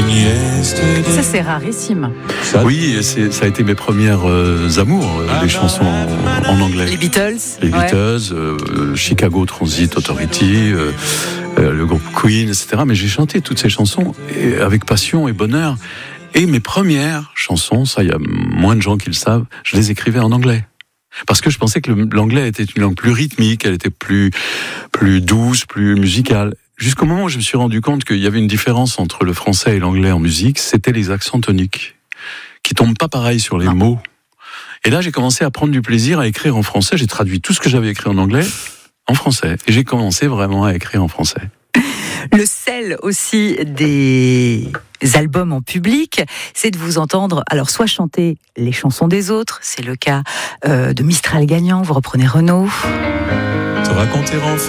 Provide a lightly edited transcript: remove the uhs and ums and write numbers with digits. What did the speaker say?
Ça, c'est rarissime. Oui, ça a été mes premières amours, les chansons en anglais. Les Beatles. Les Beatles, Chicago Transit Authority, le groupe Queen, etc. Mais j'ai chanté toutes ces chansons avec passion et bonheur. Et mes premières chansons, ça, il y a moins de gens qui le savent, je les écrivais en anglais. Parce que je pensais que l'anglais était une langue plus rythmique, elle était plus douce, plus musicale. Jusqu'au moment où je me suis rendu compte qu'il y avait une différence entre le français et l'anglais en musique, c'était les accents toniques, qui tombent pas pareil sur les mots. Et là, j'ai commencé à prendre du plaisir à écrire en français. J'ai traduit tout ce que j'avais écrit en anglais en français. Et j'ai commencé vraiment à écrire en français. Le sel aussi des albums en public, c'est de vous entendre, alors soit chanter les chansons des autres, c'est le cas de Mistral Gagnant, vous reprenez Renaud. Te raconter enfin